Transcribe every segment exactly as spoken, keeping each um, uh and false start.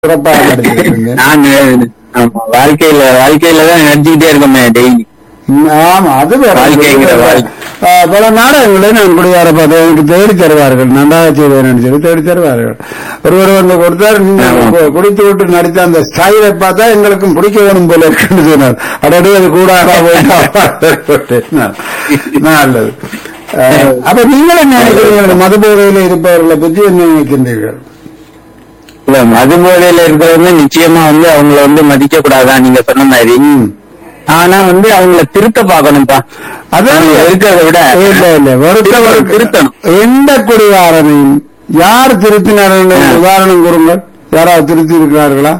சிறப்பாக நடிச்சிருக்கீங்க. நான் ஆமா, வாழ்க்கையில வாழ்க்கையிலதான் நடிச்சுக்கிட்டே இருக்கோமே டெய்லி. ஆமா, அது வேற. வாழ்க்கைங்கிற வாழ்க்கை. ஆஹ் பல நாடகங்களை நான் குடியார பார்த்து எனக்கு தேடி தருவார்கள். நன்றாக செய்வேன் நினைச்சது தேடி தருவார்கள். ஒருவர் வந்து கொடுத்தார், நீங்க குடித்து விட்டு நடித்த அந்த ஸ்டைலை பார்த்தா எங்களுக்கும் பிடிக்க வேணும் போல இருக்குன்னு சொன்னார். அடடே அது கூடாதா நல்லது. அப்ப நீங்கள் என்ன நினைக்கிறீங்க? மது போதையில இருப்பவர்களை பற்றி என்ன நினைக்கின்றீர்கள்? இல்ல, மது போதையில இருக்கிறவங்க நிச்சயமா வந்து அவங்கள வந்து மதிக்க கூடாதான் நீங்க சொன்ன மாதிரி. ஆனா வந்து அவங்கள திருத்த பாக்கணும்பா. அதான் இருக்கிறத விட இல்ல இல்ல ஒருத்தவர் திருத்தணும். எந்த குடிகாரனையும் யார் திருத்தினார்கள் உதாரணம் கூறுங்கள். யாராவது திருத்தி இருக்கிறார்களா?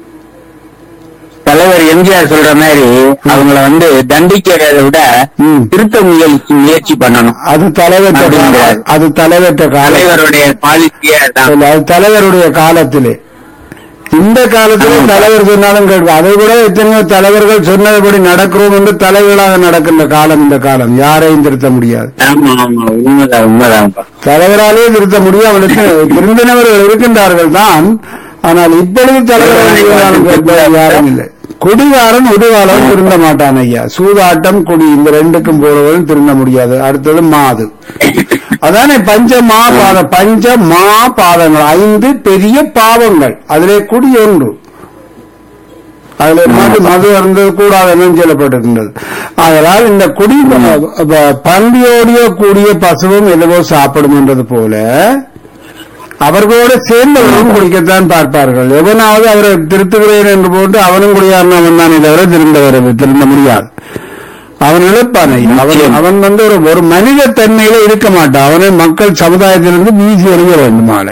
தலைவர் எம்ஜிஆர் சொல்ற மாதிரி அவங்கள வந்து தண்டிக்கிறத விட திருத்த முயற்சி முயற்சி பண்ணணும். அது தலைவர் அது தலைவற்ற தலைவருடைய பாலிசியே அது தலைவருடைய காலத்திலே. இந்த காலத்திலே தலைவர் சொன்னாலும் கேட்கும். அதை விட எத்தனையோ தலைவர்கள் சொன்னபடி நடக்கிறோம் என்று தலைவர்களாக நடக்கின்ற காலம் இந்த காலம். யாரையும் திருத்த முடியாது. உண்மைதான் உண்மைதான். தலைவராலே திருத்த முடியாது. திருந்தினவர்கள் இருக்கின்றார்கள் தான். ஆனால் இப்பொழுது தலைவர்கள் யாரும் இல்லை. குடிகாரன் உடுகாலம் திருந்த மாட்டான் ஐயா. சூதாட்டம் குடி இந்த ரெண்டுக்கும் போறவரும் திருந்த முடியாது. அடுத்தது மாது. அதானே பஞ்ச மா பாத பஞ்ச மா பாதங்கள், ஐந்து பெரிய பாவங்கள். அதிலே குடி ஒன்று. அதுல மது மது இருந்தது கூடாது என்று சொல்லப்பட்டிருக்கின்றது. அதனால் இந்த குடி பன்றியோடைய கூடிய பசுவும் எதுவோ சாப்பிடும் என்றது போல அவர்களோடு சேர்ந்தவர்களும் குடிக்கத்தான் பார்ப்பார்கள். எவனாவது அவரை திருத்துகிறேன் என்று போட்டு அவனும் குடியாரன் தான் தவிர திருந்த வருது திருந்த முடியாது. அவன் இழப்பானை. அவன் அவன் வந்து ஒரு ஒரு மனித தன்மையில இருக்க மாட்டான். அவனை மக்கள் சமுதாயத்திலிருந்து வீசி எறிய வேண்டும். ஆளை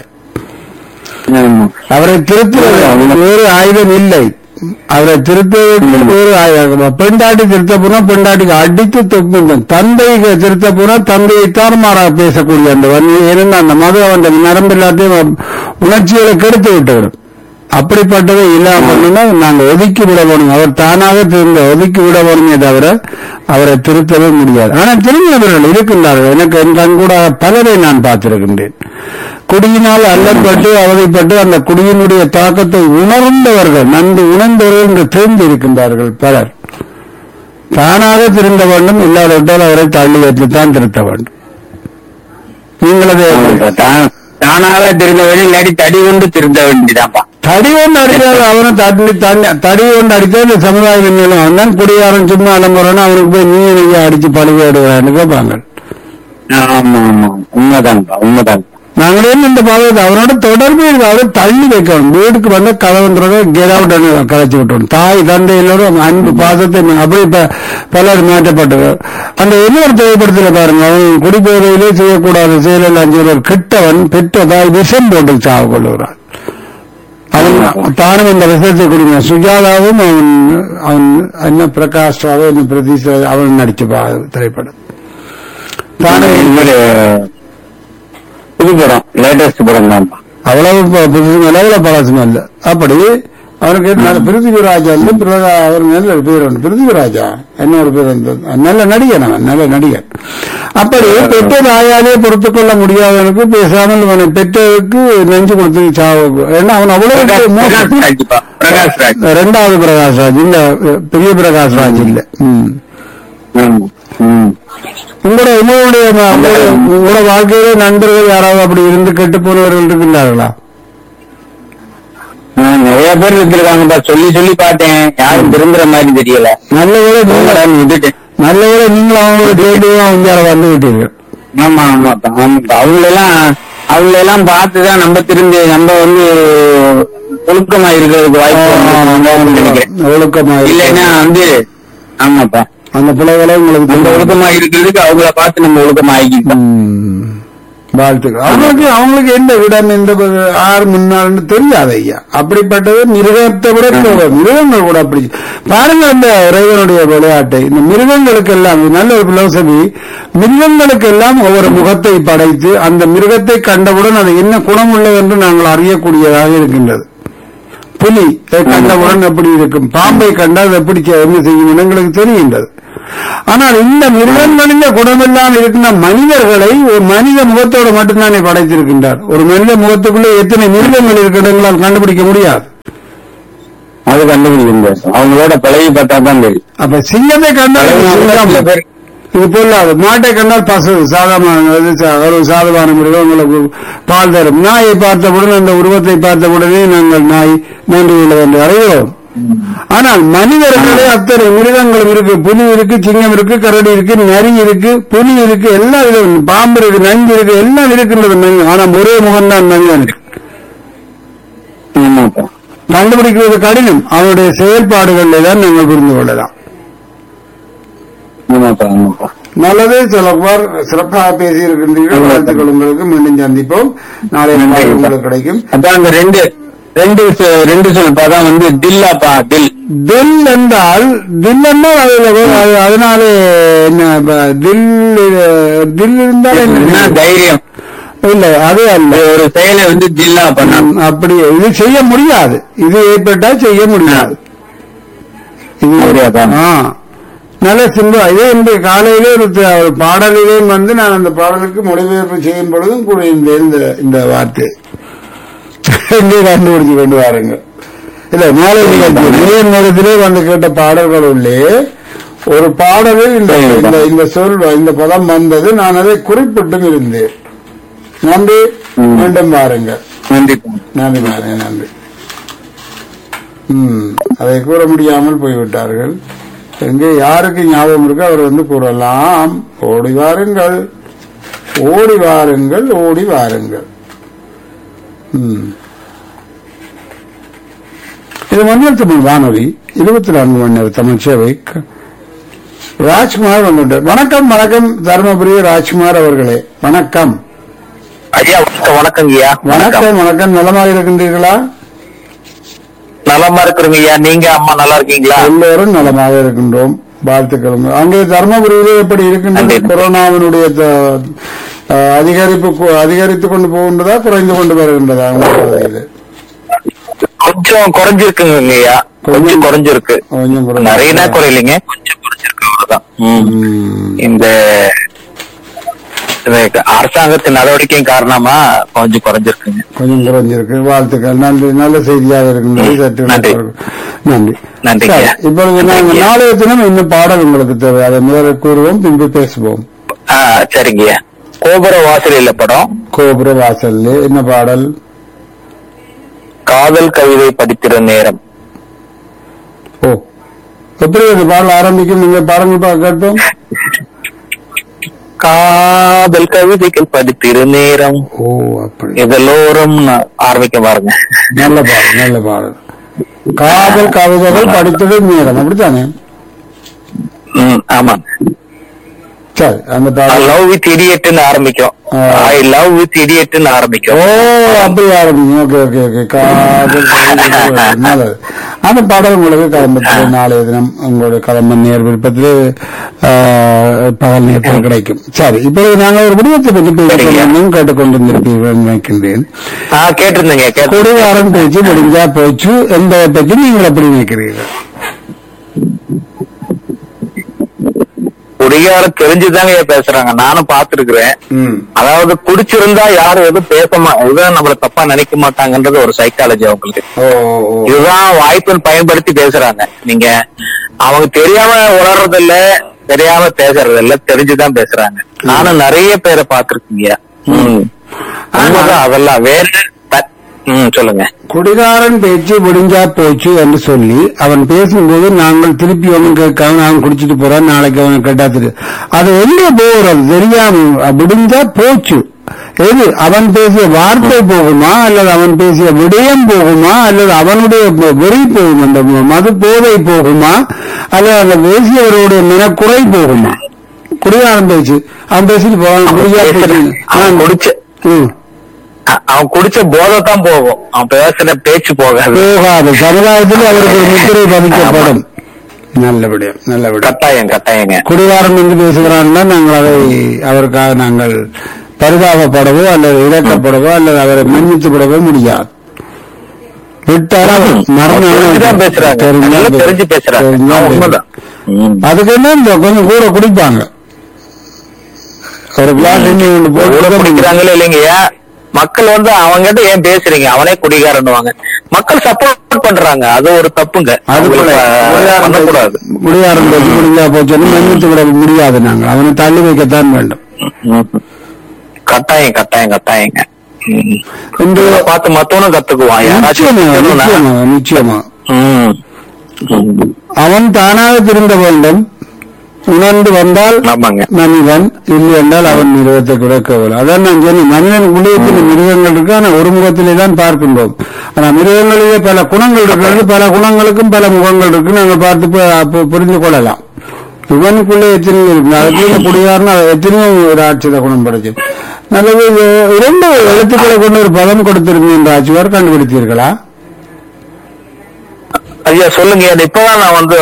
அவரை திருத்துவது வேறு ஆயுதம் இல்லை. அவரை திருத்த வேறு ஆயுதம். பெண்டாட்டி திருத்த போனா பெண்டாட்டிக்கு அடித்து தொக்கும். தந்தை திருத்த போனா தந்தையை தாறுமாறாக பேசக்கூடிய அந்த ஏன்னா அந்த மது அவன் நரம்பு எல்லாத்தையும் உணர்ச்சிகளை கெடுத்து விட்டுவிடும். அப்படிப்பட்டதை இல்லாம நாங்க ஒதுக்கி விட போனோம். அவர் தானாக திரும்ப ஒதுக்கி விட போனோமே தவிர அவரை திருத்தவே முடியாது. ஆனா திரும்பியவர்கள் இருக்கின்றார்கள். எனக்கு என் கண் கூட பலரை நான் பார்த்திருக்கின்றேன். குடியினால் அல்லப்பட்டு அவதைப்பட்டு அந்த குடியினுடைய தாக்கத்தை உணர்ந்தவர்கள், நன்கு உணர்ந்தவர்கள் என்று தெரிந்து இருக்கின்றார்கள் பலர். தானாக திருந்த வேண்டும், இல்லாவிட்டால் அவரை தள்ளி வைத்துத்தான் திருத்த வேண்டும். நீங்களது தானாக திருந்த வேண்டும், இல்லாட்டி தடி கொண்டு திருந்த வேண்டியதாப்பா. தடி கொண்டு அடித்தால் அவனை தடி தடி கொண்டு அடித்தால் இந்த சமுதாயம் மேலும் அவன் குடியாரன் சும்மா அலம்புறான்னு அவனுக்கு போய் நீ நீங்க அடிச்சு பழுவேடுவான்னு கேட்பாங்க. ஆமா ஆமா உண்மைதான்ப்பா உண்மைதான். நாங்களே இந்த பாவத்தை அவனோட தொடர்பு இருக்கு. அவரை தள்ளி வைக்கணும். வீட்டுக்கு வந்து கதவுன்றத கெட் கலைச்சு விட்டோம். தாய் தந்தை எல்லோரும் அன்பு பாசத்தை அப்படி பலர் மாற்றப்பட்டது. அந்த இன்னொரு திரைப்படத்துல பாருங்க, அவன் குடிபோதையிலே செய்யக்கூடாத செயலில் அஞ்சு கிட்டவன் பெற்ற தாய் விஷம் போட்டு சாவு கொள்ளுகிறான். அவன் தானும் இந்த விஷயத்தை குடிங்க. சுஜாதாவும் அவன் அவன் என்ன பிரகாஷ் ராவோ பிரதீஷ் அவன் நடிச்ச திரைப்படம் தானே புது படம், லேட்டஸ்ட் படம் தான். அவ்வளவு புதுசு நிலவுல பழசும் அல்ல. அப்படி அவனுக்கு பிருத்திவிராஜா வந்து அவர் நல்ல பேர் உண்டு. பிருத்திவிராஜா என்ன ஒரு பேர் இருந்தது. நல்ல நடிகன், அவன் நல்ல நடிகன். அப்படி பெற்ற தாயாலே பொறுத்துக் கொள்ள முடியாதவனுக்கு பேசாமல் அவனை பெற்றதுக்கு நெஞ்சு கொடுத்து சாவு. ஏன்னா அவன் அவ்வளவு ரெண்டாவது பிரகாஷ்ராஜ் இல்ல, பெரிய பிரகாஷ்ராஜ் இல்ல. உங்களோட உங்களுடைய உங்களோட வாழ்க்கையில நண்பர்கள் யாராவது அப்படி இருந்து கெட்டு போனவர்கள் இருக்கின்றார்களா? நிறைய பேர் இருந்திருக்காங்கப்பா. சொல்லி சொல்லி பார்த்தேன், யாரும் திரும்புற மாதிரி தெரியல. நல்ல வேலை விட்டுட்டேன். நல்ல வேலை நீங்களும் அவங்களோட தேடியும் அவங்க வந்து விட்டீர்கள். ஆமா ஆமாப்பா ஆமாப்பா. அவங்களெல்லாம் அவங்களெல்லாம் பார்த்துதான் நம்ம திரும்பி நம்ம வந்து ஒழுக்கமா இருக்கிறதுக்கு வாய்ப்பு. ஒழுக்கமா இல்லைன்னா வந்து ஆமாப்பா அந்த பிள்ளைகளை உங்களுக்கு நம்ம ஒழுக்கமா இருக்கிறதுக்கு அவங்கள பார்த்து நம்ம ஒழுக்கமா ஆகிட்டோம். வாழ்த்துக்கள். அவங்களுக்கு அவங்களுக்கு எந்த இடம் எந்த ஆறு முன்னாள் தெரியாது ஐயா. அப்படிப்பட்டது மிருகத்தை விட மிருகங்கள் கூட அப்படி பாருங்க. அந்த இறைவனுடைய விளையாட்டை இந்த மிருகங்களுக்கு எல்லாம் நல்ல ஒரு பிலோசபி. மிருகங்களுக்கு எல்லாம் ஒவ்வொரு முகத்தை படைத்து அந்த மிருகத்தை கண்டவுடன் அது என்ன குணம் உள்ளது என்று நாங்கள் அறியக்கூடியதாக இருக்கின்றது. புலி கண்டவுடன் எப்படி இருக்கும், பாம்பை கண்டால் எப்படி என்ன செய்யும் எங்களுக்கு தெரிகின்றது. ஆனால் இந்த மிருகங்களின் குணமெல்லாம் இருக்கின்ற மனிதர்களை ஒரு மனித முகத்தோடு மட்டும்தானே படைத்திருக்கின்றார். ஒரு மனித முகத்துக்குள்ளே எத்தனை மிருகங்கள் இருக்கின்றன கண்டுபிடிக்க முடியாது. அது கண்டுபிடிக்க முடியாது. அவங்களோட பழகி பார்த்தா தான் தெரியும். அப்ப சிங்கத்தை கண்டால் இது பொல்லாது. மாட்டை கண்டால் பசு சாதாரண ஒரு சாதமான மிருகம் உங்களுக்கு பால் தரும். நாயை பார்த்தவுடன் அந்த உருவத்தை பார்த்தவுடனே நாங்கள் நாய் நன்றி உள்ளது என்று அறிகிறோம். ஆனால் மனிதர்களே அத்தனை மிருகங்களும் இருக்கு. புலி இருக்கு, சிங்கம் இருக்கு, கரடி இருக்கு, நரி இருக்கு, புலி இருக்கு, எல்லாம் இருக்கு, பாம்பு இருக்கு, நஞ்சு இருக்கு, எல்லாம் இருக்கின்றது. ஆனா ஒரே முகம்தான் மனிதன். கண்டுபிடிக்கிறது கடினம். அவருடைய செயல்பாடுகளில் தான் நீங்கள் புரிந்து கொள்ளலாம். நல்லது. சிலவார் சிறப்பாக பேசி இருக்கின்றீர்கள். வாழ்த்துக்கள் உங்களுக்கு. மீண்டும் சந்திப்போம். நாளை உங்களுக்கு கிடைக்கும். அதான் ரெண்டு ரெண்டு ரெண்டு சொல் பதம் வந்து தில்லாப்பா. தில் தில் என்றால் தில் என்றால் அதனாலே என்ன தில் தில் இருந்தால் என்ன தைரியம் இல்ல. அது அல்ல. ஒரு செயலை வந்து தில்லா பண்ண அப்படி இது செய்ய முடியாது. இது ஏற்பட்டால் செய்ய முடியாது. இது நல்ல சிம்பு. இதே இந்த காலையிலே ஒரு பாடலிலே வந்து நான் அந்த பாடலுக்கு மொழிபெயர்ப்பு செய்யும் பொழுதும் கூறியிருந்தேன் இந்த வார்த்தை. எங்கே கண்டுபிடிச்சு கொண்டு வாருங்க. இல்ல மேலே நேர் நேரத்திலே வந்து கேட்ட பாடல்கள் உள்ளே ஒரு பாடலில் இந்த இந்த சொல் இந்த பதம் வந்தது. நான் அதை குறிப்பிட்டும் இருந்தேன். நன்றி. மீண்டும் பாருங்க. நன்றி நன்றி பாருங்க. நன்றி. ம் அதை கூற முடியாமல் போய்விட்டார்கள். எங்கே யாருக்கு ஞாபகம் இருக்கு அவர் வந்து கூறலாம். ஓடி வாருங்கள், ஓடி வாருங்கள், ஓடி வாருங்கள். ம் இது மன்னர் தமிழ் வானொலி இருபத்தி நான்கு மணி நேர தமிழ் சேவை. ராஜ்குமார் வந்துட்டார். வணக்கம். வணக்கம் தர்மபுரி ராஜ்குமார் அவர்களே. வணக்கம் ஐயா. வணக்கம் ஐயா. வணக்கம். வணக்கம். நலமாக இருக்கின்றீர்களா? நலமா இருக்கிறோங்க ஐயா. நீங்க அம்மா நல்லா இருக்கீங்களா? எல்லோரும் நலமாக இருக்கின்றோம். வாழ்த்துக்கள். அங்கே தர்மபுரியிலே எப்படி இருக்கின்றது? கொரோனாவினுடைய அதிகரிப்பு அதிகரித்துக் கொண்டு போகின்றதா குறைந்து கொண்டு வருகின்றதா? கொஞ்சம் குறைஞ்சிருக்குங்க ஐயா. கொஞ்சம் குறைஞ்சிருக்கு. நிறைய குறையிலைங்க, கொஞ்சம் குறைஞ்சிருக்கு. அவ்வளவுதான். இந்த அரசாங்கத்தின் நடவடிக்கையும் காரணமா கொஞ்சம் குறைஞ்சிருக்குங்க. கொஞ்சம் குறைஞ்சிருக்கு. வாழ்த்துக்கள். நன்றி. நல்ல செய்தியாக இருக்கின்றது. நன்றி. நன்றி. இப்பொழுது நாங்கள் நாளைய தினம் இன்னும் பாடல் உங்களுக்கு தேவை. அதை முதல்ல கூறுவோம், பின்பு பேசுவோம். சரிங்க. கோபுர வாசல் இல்ல படம். கோபுர வாசல் என்ன பாடல்? காதல் கவிதை படிக்கிற நேரம். ஓ, எப்படி அந்த பாடல் ஆரம்பிக்கும்? நீங்க பாருங்க கேட்போம். காதல் கவிதைகள் படிக்கிற நேரம். ஓ, அப்படி இதெல்லோரும் ஆரம்பிக்க பாருங்க. நல்ல பாடல், நல்ல பாடல். காதல் கவிதைகள் படித்தது நேரம், அப்படித்தானே? ம், ஆமா. சரி, அந்த பாடல் லவ் வித் இடியட்னு ஆரம்பிக்கும். ஐ லவ் வித் இடியட்னு ஆரம்பிக்கும். ஓ, அப்படி ஆரம்பிக்கும். Okay okay okay. காதல் நல்லது. அந்த பாடல் உங்களுக்கு கிளம்பத்தில் நாளைய தினம் உங்களுடைய கிளம்ப நேர் விருப்பத்திலே பகல் நேரத்தில் கிடைக்கும். சரி, இப்போது நாங்கள் ஒரு விடயத்தை பற்றி பேசிக்கொண்டு கேட்டுக்கொண்டிருந்திருப்பீர்கள் நினைக்கின்றேன். கேட்டிருந்தீங்க. குடிகாரன் பேச்சு முடிஞ்சா போச்சு என்பதை பற்றி நீங்கள் எப்படி நினைக்கிறீர்கள்? குடிகாரம் தெரிஞ்சுதாங்க பேசுறாங்க. நானும் பாத்துருக்கிறேன். அதாவது குடிச்சிருந்தா யாரும் எதுவும் பேசமா இதுதான் நம்மள தப்பா நினைக்க மாட்டாங்கன்றது ஒரு சைக்காலஜி அவங்களுக்கு. இதுதான் வாய்ப்புன்னு பயன்படுத்தி பேசுறாங்க. நீங்க அவங்க தெரியாம உணர்றது இல்ல, தெரியாம பேசுறது இல்ல, தெரிஞ்சுதான் பேசுறாங்க. நானும் நிறைய பேரை பாத்துருக்கீங்க. அதெல்லாம் வேற. சொல்லுங்க. குடிகாரன் பேச்சு முடிஞ்சா போச்சு என்று சொல்லி அவன் பேசும்போது நாங்கள் திருப்பி அவன் கேட்காம அவன் குடிச்சிட்டு போறான், நாளைக்கு அவன் கேட்டா தெரியும். அது எங்க போறது தெரியாம முடிஞ்சா போச்சு. எது அவன் பேசிய வார்த்தை போகுமா, அல்லது அவன் பேசிய விடயம் போகுமா, அல்லது அவனுடைய வெறி போகும், அந்த மது போதை போகுமா, அல்லது அந்த பேசியவருடைய மனக்குறை போகுமா? குடிகாரன் பேச்சு அவன் பேசிட்டு போவான். முடிஞ்சா போச்சு. அவன் குடிச்ச போதை தான் போகும். அவன் பேசுற பேச்சு போகாது போகாது சமுதாயத்தில் அவருக்கு ஒரு முத்திரை பதிக்கப்படும். நல்லபடியும் நல்லபடியும் கட்டாயம் கட்டாயங்க. குடிகாரன் என்று பேசுகிறான்னா நாங்கள் அதை அவருக்காக நாங்கள் பரிதாபப்படவோ அல்லது இறக்கப்படவோ அல்லது அவரை மன்னித்துப்படவோ முடியாது. விட்டாலும் மரணம் தெரிஞ்சு பேசுறாங்க. அதுக்கு என்ன கொஞ்சம் கூட குடிப்பாங்க. ஒரு கிளாஸ் குடிக்கிறாங்களே இல்லைங்கய்யா. மக்கள் வந்து அவங்ககிட்ட ஏன் பேசுறீங்க, அவனே குடிகாரன்னுவாங்க. மக்கள் சப்போர்ட் சப்போர்ட் பண்றாங்க, அது ஒரு தப்புங்க. அது பண்ணக்கூடாது. முடியாது முடிஞ்சா போச்சு மன்னித்து விட முடியாது. நாங்கள் அவனை தள்ளி வைக்கத்தான் வேண்டும். கட்டாயம் கட்டாயம் கட்டாயங்க. பார்த்து மத்தவனும் கத்துக்குவான். நிச்சயமா நிச்சயமா அவன் தானாக திருந்த வேண்டும். உணர்ந்து வந்தால் மனிதன், இல்லை என்றால் அவன் மிருகத்தை கிடக்கவில்லை. அதான் நான் சொன்னேன், மனிதன் முடியத்தில் மிருகங்கள் இருக்கு, ஆனால் ஒரு முகத்திலே தான் பார்க்கின்றோம். ஆனா மிருகங்களிலே பல குணங்கள் இருக்கிறது, பல குணங்களுக்கும் பல முகங்கள் இருக்கு. நாங்கள் பார்த்து புரிந்து கொள்ளலாம். இவனுக்குள்ளே எத்தனையோ இருக்கு. அதுக்குள்ள குடியாருன்னு எத்தனையோ ஒரு ஆட்சியில குணம் படைச்சு நல்லது. இரண்டு எழுத்துக்களை கொண்டு ஒரு பதம் கொடுத்திருந்தேன் என்ற ஆட்சியார் கண்டுபிடித்தீர்களா? ஐயா சொல்லுங்க. இப்பதான் நான் வந்து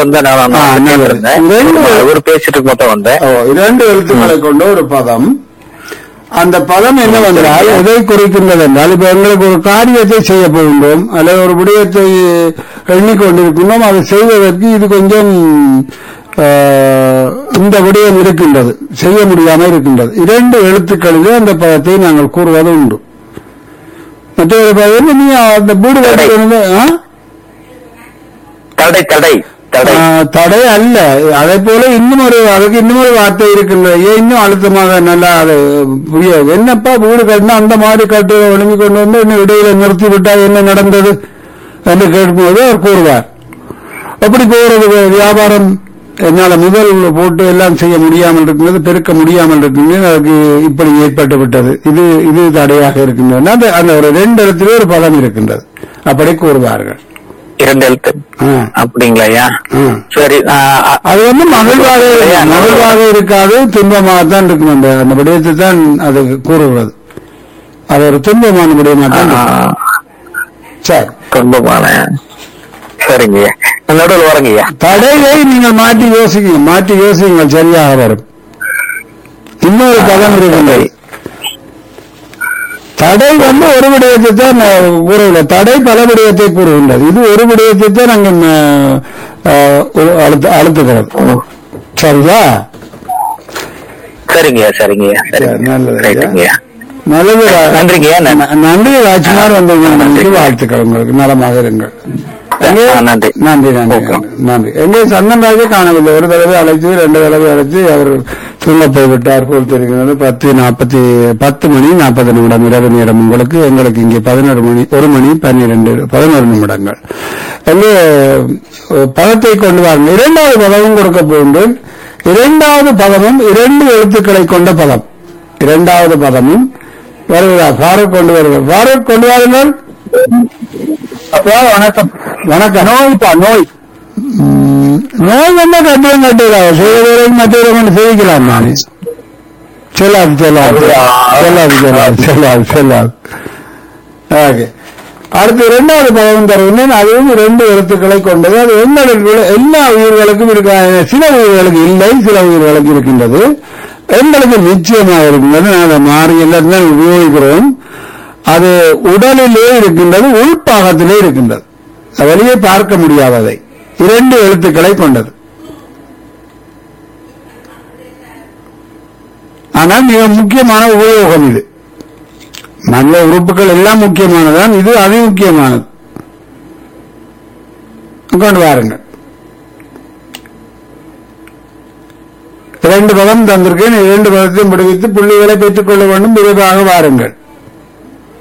ஒரு பேசிட்டு மட்டும் வந்தேன். இரண்டு எழுத்துக்களை கொண்ட ஒரு பதம். அந்த பதம் என்னவென்றால் எதை குறிக்கின்றது என்றால், இப்ப எங்களுக்கு ஒரு காரியத்தை செய்ய போகின்றோம் அல்லது ஒரு விடயத்தை எண்ணிக்கொண்டிருக்கின்றோம். அதை செய்வதற்கு இது கொஞ்சம் இந்த விடயம் இருக்கின்றது, செய்ய முடியாமல் இருக்கின்றது. இரண்டு எழுத்துக்களிலே அந்த பதத்தை நாங்கள் கூறுவது உண்டு. மற்றொரு பதம் நீ அந்த வீடு தடை தடை தடை அல்ல. அதே போல இன்னும் ஒரு அதுக்கு இன்னும் ஒரு வார்த்தை இருக்கின்றது. ஏன் இன்னும் அழுத்தமாக நல்லா அது புரியாது. என்னப்பா வீடு கட்டினா அந்த மாதிரி கட்டு ஒழுங்கி கொண்டு வந்து இன்னும் இடையில நிறுத்தி விட்டா என்ன நடந்தது என்று கேட்கும்போது அவர் கூறுவார். எப்படி போறது வியாபாரம் என்னால முதல் போட்டு எல்லாம் செய்ய முடியாமல் இருக்கின்றது, பெருக்க முடியாமல் இருக்கின்றது, அதுக்கு இப்படி ஏற்பட்டு விட்டது, இது இது தடையாக இருக்கின்றது. அந்த ஒரு ரெண்டு இடத்திலே ஒரு பதம் இருக்கின்றது, அப்படி கூறுவார்கள். இரண்டு எழுத்து அப்படிங்களா? சரி. அது வந்து மகிழ்வாக மகிழ்வாக இருக்காது, துன்பமாகத்தான் இருக்கும். அந்த அந்த விடயத்தை தான் அது கூறுகிறது. அது ஒரு துன்பமான விடயமாகத்தான். சரி, துன்பமான. சரிங்க, நடுவில் வரங்கய்யா. தடையை நீங்கள் மாற்றி யோசிக்க மாற்றி யோசிங்கள், சரியாக வரும். இன்னொரு பதம் இருக்கின்றது. தடை வந்து ஒரு விடயத்தை தான் கூறவில்லை, தடை பல விடயத்தை கூறுகின்றது. இது ஒரு விடயத்தை தான் நாங்கள் அழுத்துகிறது. சரியா? சரிங்க சரிங்க நல்லது நல்லது. நன்றிங்க. நன்றி ராஜ்குமார், வந்தீங்க. வாழ்த்துக்கள் உங்களுக்கு. நலமாக இருங்கள். நன்றி நன்றி நன்றி நன்றி. எங்கே சந்தன்ராஜே காணவில்லை. ஒரு தடவை அழைத்து ரெண்டு தடவை அழைத்து அவர் தூங்க போய்விட்டார் போல் தெரிகிறது. பத்து நாற்பத்தி பத்து மணி நாற்பது நிமிடம் இரவு நேரம் உங்களுக்கு. எங்களுக்கு இங்கே பதினோரு மணி ஒரு மணி பன்னிரண்டு பதினோரு நிமிடங்கள். எங்கே பதத்தை கொண்டு வாருங்கள். இரண்டாவது பதமும் கொடுக்க போகின்றேன். இரண்டாவது பதமும் இரண்டு எழுத்துக்களை கொண்ட பதம். இரண்டாவது பதமும் வருகிறார். ஃபாரூக் கொண்டு வருகிறார். ஃபாரூக் கொண்டு வாருங்கள். வணக்கம். வணக்கம். நோய்ப்பா நோய் நோய் வந்தா கட்டிடம் கட்டுதா செய்வதை மற்றவரை கொண்டு செய்விக்கலாம். நான் செல்லாது செல்லாது செல்லாது செல்லாது செல்லாது செல்லாது. ஓகே, அடுத்து இரண்டாவது பதம் தருகின்றேன். அதுவும் இரண்டு எழுத்துக்களை கொண்டது. அது எங்களுக்கு எல்லா உயிர்களுக்கும் இருக்க, சில உயிர்களுக்கு இல்லை, சில உயிர்களுக்கு இருக்கின்றது. எங்களுக்கு நிச்சயமாக இருக்கின்றது. நாங்கள் மாறி எல்லாத்தையும் உபயோகிக்கிறோம். அது உடலிலே இருக்கின்றது, உள்பாகத்திலே இருக்கின்றது, வெளியே பார்க்க முடியாததை. இரண்டு எழுத்துக்களை கொண்டது. ஆனால் மிக முக்கியமான உபயோகம் இது. மனித உறுப்புகள் எல்லாம் முக்கியமானதான், இது அதி முக்கியமானது. கொண்டு வாருங்கள். இரண்டு பதம் தந்திருக்கேன். இரண்டு பதத்தையும் விடுவித்து புள்ளிகளை பெற்றுக் கொள்ள வேண்டும். விரைவாக வாருங்கள்.